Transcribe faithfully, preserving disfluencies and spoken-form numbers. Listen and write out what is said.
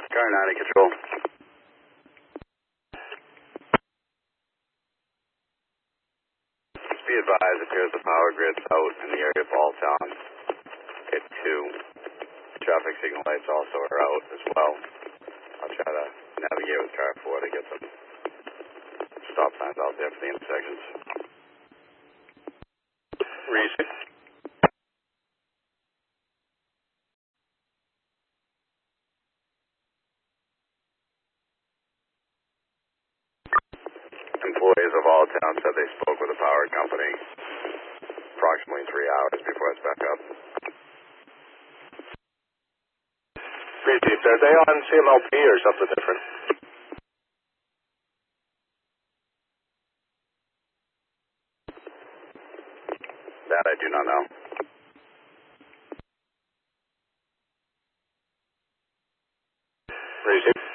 Car ninety control. Be advised, appears the power grid's out in the area of Balltown at two. Traffic signal lights also are out as well. I'll try to navigate with car four to get some stop signs out there for the intersections. Reason. Employees of Alltown said they spoke with the power company approximately three hours before it's back up. Are they on C M L P or something different? That I do not know. Receive.